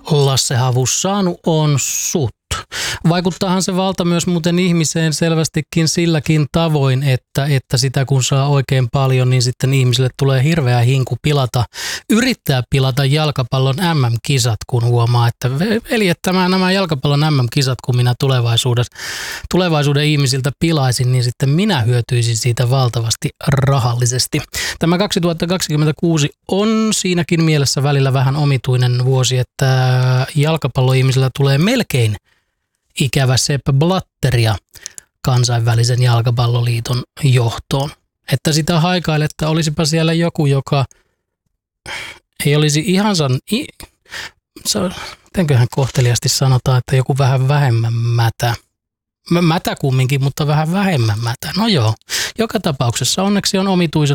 Lasse Havussaanu on sut. Vaikuttaahan se valta myös muuten ihmiseen selvästikin silläkin tavoin, että sitä kun saa oikein paljon, niin sitten ihmisille tulee hirveä hinku yrittää pilata jalkapallon MM-kisat, kun huomaa, että nämä jalkapallon MM-kisat, kun minä tulevaisuuden ihmisiltä pilaisin, niin sitten minä hyötyisin siitä valtavasti rahallisesti. Tämä 2026 on siinäkin mielessä välillä vähän omituinen vuosi, että jalkapalloihmisillä tulee melkein ikävä Sepp Blatteria kansainvälisen jalkapalloliiton johtoon. Että sitä haikaile, että olisipa siellä joku, joka ei olisi ihan mitenköhän kohteliasti sanotaan, että joku vähän vähemmän mätä. Mätä kumminkin, mutta vähän vähemmän mätä. No joo, joka tapauksessa onneksi on omituisen